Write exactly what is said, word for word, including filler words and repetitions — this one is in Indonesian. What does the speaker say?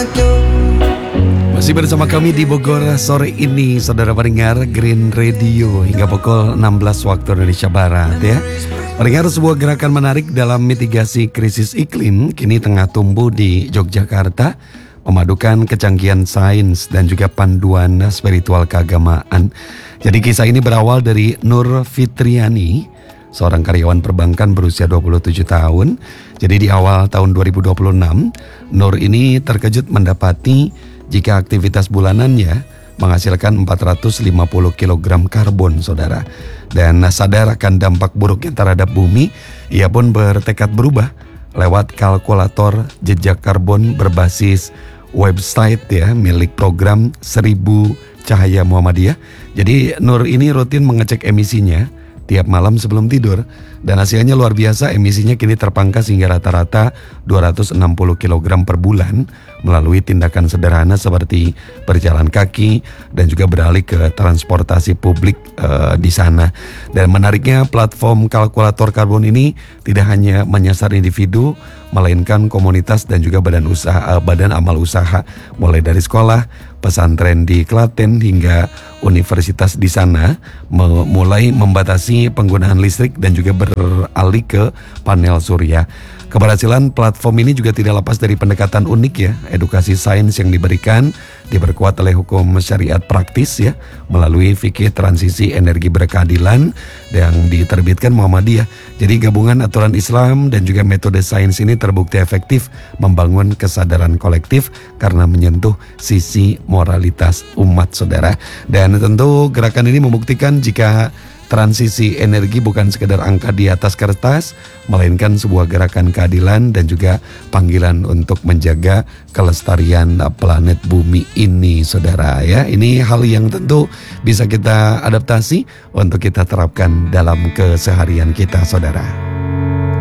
Masih bersama kami di Bogor sore ini, saudara pendengar Green Radio hingga pukul enam belas waktu Indonesia Barat ya. Pendengar, sebuah gerakan menarik dalam mitigasi krisis iklim kini tengah tumbuh di Yogyakarta, memadukan kecanggihan sains dan juga panduan spiritual keagamaan. Jadi kisah ini berawal dari Nur Fitriani, seorang karyawan perbankan berusia dua puluh tujuh tahun. Jadi di awal tahun dua ribu dua puluh enam, Nur ini terkejut mendapati jika aktivitas bulanannya menghasilkan empat ratus lima puluh kilogram karbon, saudara. Dan sadar akan dampak buruknya terhadap bumi, ia pun bertekad berubah lewat kalkulator jejak karbon berbasis website ya, milik program Seribu Cahaya Muhammadiyah. Jadi Nur ini rutin mengecek emisinya tiap malam sebelum tidur, dan hasilnya luar biasa. Emisinya kini terpangkas hingga rata-rata dua ratus enam puluh kilogram per bulan melalui tindakan sederhana seperti berjalan kaki dan juga beralih ke transportasi publik uh, di sana. Dan menariknya, platform kalkulator karbon ini tidak hanya menyasar individu, melainkan komunitas dan juga badan usaha, uh, badan amal usaha, mulai dari sekolah, pesantren di Klaten hingga universitas di sana, mulai membatasi penggunaan listrik dan juga beralih ke panel surya. Keberhasilan platform ini juga tidak lepas dari pendekatan unik ya, edukasi sains yang diberikan, diperkuat oleh hukum syariat praktis ya, melalui fikih transisi energi berkeadilan yang diterbitkan Muhammadiyah. Jadi gabungan aturan Islam dan juga metode sains ini terbukti efektif membangun kesadaran kolektif karena menyentuh sisi moralitas umat, saudara. Dan tentu gerakan ini membuktikan jika transisi energi bukan sekedar angka di atas kertas, melainkan sebuah gerakan keadilan dan juga panggilan untuk menjaga kelestarian planet bumi ini, saudara ya. Ini hal yang tentu bisa kita adaptasi untuk kita terapkan dalam keseharian kita, saudara.